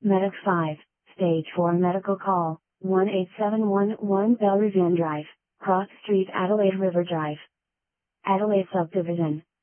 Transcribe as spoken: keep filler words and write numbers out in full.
Medic five, Stage four medical call, one eight seven one one Belrivian Drive, Cross Street, Adelaide River Drive. Adelaide Subdivision.